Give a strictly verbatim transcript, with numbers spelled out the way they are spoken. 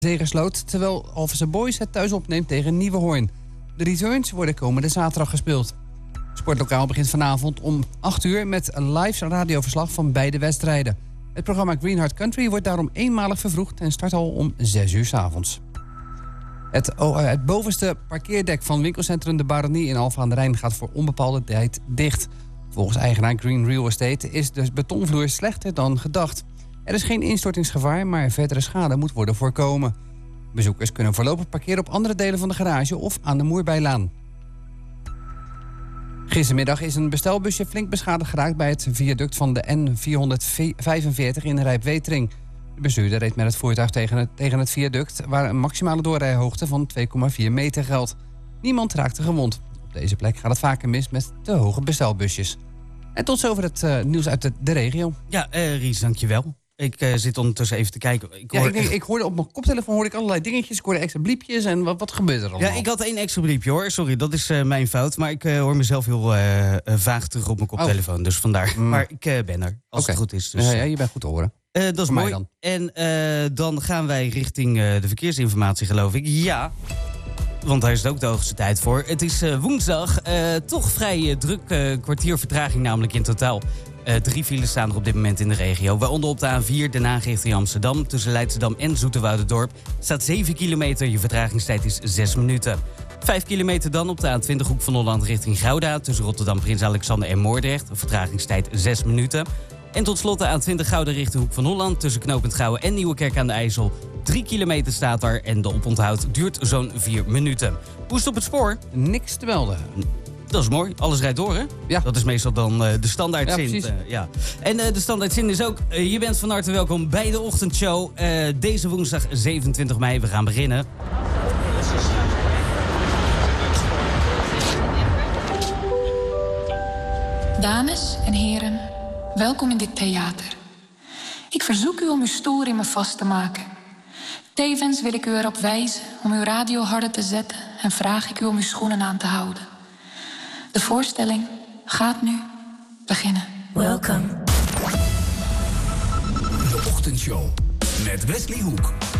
Zegersloot, terwijl Alphense Boys het thuis opneemt tegen Nieuwehoorn. De returns worden komende zaterdag gespeeld. Sportlokaal begint vanavond om acht uur met een live radioverslag van beide wedstrijden. Het programma Greenheart Country wordt daarom eenmalig vervroegd en start al om zes uur 's avonds. Het, oh, het bovenste parkeerdek van winkelcentrum De Baronie in Alphen aan de Rijn gaat voor onbepaalde tijd dicht. Volgens eigenaar Green Real Estate is de betonvloer slechter dan gedacht. Er is geen instortingsgevaar, maar verdere schade moet worden voorkomen. Bezoekers kunnen voorlopig parkeren op andere delen van de garage of aan de Moerbijlaan. Gistermiddag is een bestelbusje flink beschadigd geraakt bij het viaduct van de N vierhonderdvijfenveertig in Rijpwetering. De bestuurder reed met het voertuig tegen het, tegen het viaduct waar een maximale doorrijhoogte van twee komma vier meter geldt. Niemand raakte gewond. Op deze plek gaat het vaker mis met te hoge bestelbusjes. En tot zover het uh, nieuws uit de, de regio. Ja, uh, Ries, dankjewel. Ik uh, zit ondertussen even te kijken. Ik, hoor... ja, ik, denk, ik hoorde op mijn koptelefoon hoorde ik allerlei dingetjes. Ik hoorde extra bliepjes en wat, wat gebeurt er allemaal? Ja, ik had één extra bliepje hoor. Sorry, dat is uh, mijn fout. Maar ik uh, hoor mezelf heel uh, vaag terug op mijn koptelefoon. Oh. Dus vandaar. Mm. Maar ik uh, ben er, als okay. het goed is. Dus, ja, ja, je bent goed te horen. Uh, dat is Voor mooi. dan. En uh, dan gaan wij richting uh, de verkeersinformatie, geloof ik. Ja, want daar is het ook de hoogste tijd voor. Het is uh, woensdag. Uh, toch vrij uh, druk. Uh, kwartier vertraging namelijk in totaal. Uh, drie files staan er op dit moment in de regio. Waaronder op de A vier Den Haag richting Amsterdam. Tussen Leidschendam en Zoeterwoudendorp staat zeven kilometer. Je vertragingstijd is zes minuten. vijf kilometer dan op de A twintig Hoek van Holland richting Gouda. Tussen Rotterdam, Prins Alexander en Moordrecht. Vertragingstijd zes minuten. En tot slot de A twintig Gouda richting Hoek van Holland. Tussen Knopend Gouwen en Nieuwekerk aan de IJssel. drie kilometer staat daar en de oponthoud duurt zo'n vier minuten. Hoe is het op het spoor? Niks te melden. Dat is mooi. Alles rijdt door, hè? Ja. Dat is meestal dan uh, de standaardzin. Ja, precies. Uh, ja. En uh, de standaardzin is ook... Uh, je bent van harte welkom bij de ochtendshow. Uh, deze woensdag zevenentwintig mei. We gaan beginnen. Dames en heren, welkom in dit theater. Ik verzoek u om uw stoel in me vast te maken. Tevens wil ik u erop wijzen om uw radio harder te zetten... en vraag ik u om uw schoenen aan te houden. De voorstelling gaat nu beginnen. Welkom. De ochtendshow met Wesley Hoek.